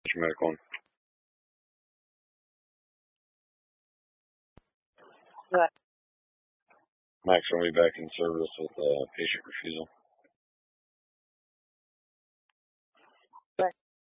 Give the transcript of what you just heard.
Medical one. Good. Max will be back in service with patient refusal.